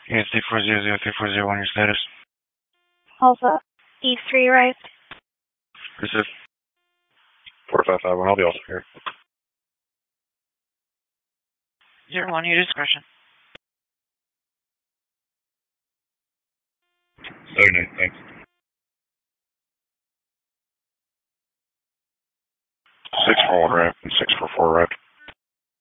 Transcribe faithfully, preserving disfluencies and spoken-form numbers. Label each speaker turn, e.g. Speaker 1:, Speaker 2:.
Speaker 1: Yes, three four zero zero three four zero one, your status.
Speaker 2: Alpha, E three arrived.
Speaker 1: Receive. four five five one, I'll be also here.
Speaker 3: Zero one, your discretion.
Speaker 1: Okay, thanks. six four one, right? six four four, right?